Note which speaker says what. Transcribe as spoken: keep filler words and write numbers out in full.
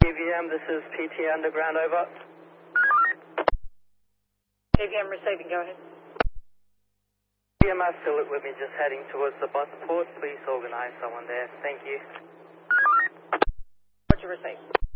Speaker 1: K V M, this is P T Underground, over.
Speaker 2: K V M receiving, go ahead.
Speaker 1: K V M, still with me, just heading towards the bus port. Please organize someone there. Thank you.
Speaker 2: What's your receive?